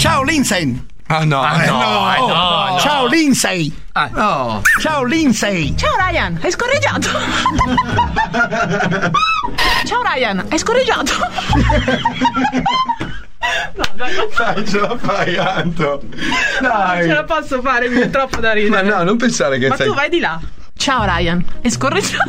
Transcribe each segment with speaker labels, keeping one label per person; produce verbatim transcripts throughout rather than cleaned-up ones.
Speaker 1: Ciao Lindsay.
Speaker 2: Ah no,
Speaker 3: ah,
Speaker 2: eh,
Speaker 3: no,
Speaker 2: no.
Speaker 3: Eh, no, no.
Speaker 1: Ciao Lindsay.
Speaker 2: Ah, no.
Speaker 1: Ciao Lindsay.
Speaker 4: Ciao Ryan, hai scorreggiato. Ciao Ryan, hai scorreggiato.
Speaker 2: No, dai, dai, ce la fai, Anto. Dai.
Speaker 4: Non ce la posso fare, mi è troppo da ridere.
Speaker 2: Ma no, non pensare che
Speaker 4: Ma
Speaker 2: sei...
Speaker 4: tu vai di là. Ciao Ryan, hai scorreggiato.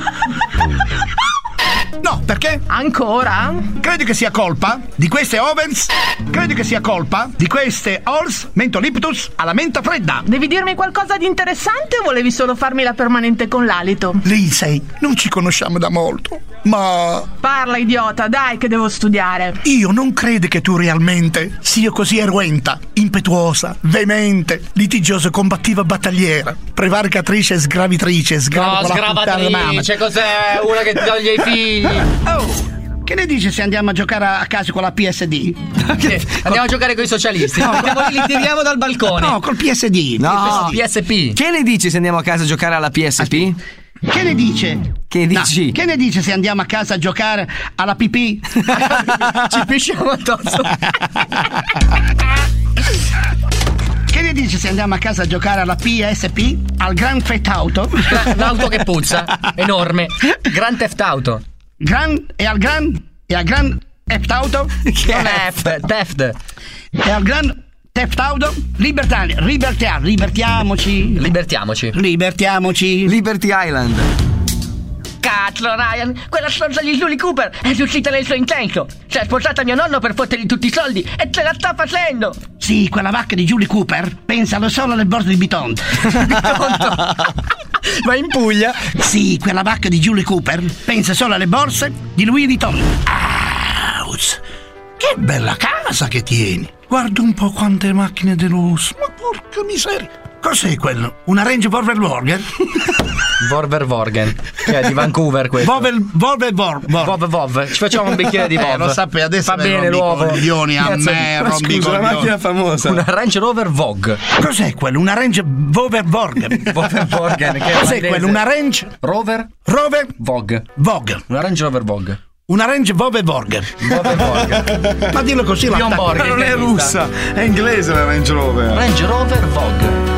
Speaker 1: No, perché?
Speaker 4: Ancora?
Speaker 1: Credi che sia colpa di queste ovens? Credi che sia colpa di queste Halls Mentoliptus alla menta fredda?
Speaker 4: Devi dirmi qualcosa di interessante o volevi solo farmi la permanente con l'alito?
Speaker 1: Lindsay, non ci conosciamo da molto, ma...
Speaker 4: Parla, idiota, dai che devo studiare.
Speaker 1: Io non credo che tu realmente sia così eruenta, impetuosa, veemente, litigiosa, combattiva, battagliera, prevaricatrice, sgravitrice, sgrava
Speaker 3: No,
Speaker 1: con la puttana di mamma.
Speaker 3: sgravatrice, cos'è? Una che ti toglie i figli.
Speaker 1: Oh, che ne dici se andiamo a giocare a casa con la P S D?
Speaker 3: Andiamo a giocare con i socialisti. No, andiamo lì, li tiriamo dal balcone.
Speaker 1: No, col P S D.
Speaker 2: No.
Speaker 3: P S P.
Speaker 2: Che ne dici se andiamo a casa a giocare alla P S P?
Speaker 1: Che ne dice?
Speaker 2: Che dici?
Speaker 1: No, che ne dice se andiamo a casa a giocare alla pipì?
Speaker 3: Ci pisciamo addosso.
Speaker 1: Che ne dice se andiamo a casa a giocare alla P S P? Al Grand Theft Auto?
Speaker 3: L'auto che puzza, enorme. Grand Theft Auto.
Speaker 1: Gran e al Grand e al Grand Theft Auto?
Speaker 3: Non è F, Theft.
Speaker 1: E al Grand Theft Auto? Libertà, libertà, libertiamoci.
Speaker 3: Libertiamoci.
Speaker 1: Libertiamoci.
Speaker 2: Liberty Island.
Speaker 5: Cazzo Ryan, quella stronza di Julie Cooper è riuscita nel suo intento. Si è sposata mio nonno per fottergli tutti i soldi e ce la sta facendo.
Speaker 1: Sì, quella vacca di Julie Cooper pensa solo alle borse di Biton.
Speaker 3: Ma in Puglia?
Speaker 1: Sì, quella vacca di Julie Cooper pensa solo alle borse di Louis Vuitton. Ouch, che bella casa che tieni. Guarda un po' quante macchine di lusso. Ma porca miseria. Cos'è quello? Una Range Rover Vorgen?
Speaker 3: Vorver Vorgen. Che è di Vancouver questo.
Speaker 1: Vovel, Volve Vor, Vor.
Speaker 3: Vov Vov. Ci facciamo un bicchiere di Vov.
Speaker 1: Eh, lo sapevi, adesso
Speaker 3: fa
Speaker 1: me
Speaker 3: bene
Speaker 1: rompi
Speaker 3: l'uovo.
Speaker 1: coglioni a
Speaker 3: Cazzo
Speaker 1: me,
Speaker 3: di-
Speaker 1: rompi
Speaker 2: Scusa, la
Speaker 1: coglioni.
Speaker 2: macchina famosa.
Speaker 3: Una Range Rover Vogue.
Speaker 1: Cos'è quello? Una Range Rover Vorgen?
Speaker 3: Vover Vorgen. Che è
Speaker 1: Cos'è
Speaker 3: olandese.
Speaker 1: quello? Una Range
Speaker 3: Rover
Speaker 1: Rover
Speaker 3: Vogue.
Speaker 1: Vogue.
Speaker 3: Una Range Rover Vogue.
Speaker 1: Una Range Rover Vorgen.
Speaker 3: Vover Vorgen.
Speaker 1: Ma dillo così la
Speaker 3: Bjorn Borg.
Speaker 2: Ma non è russa, è inglese la Range Rover.
Speaker 3: Range Rover Vogue.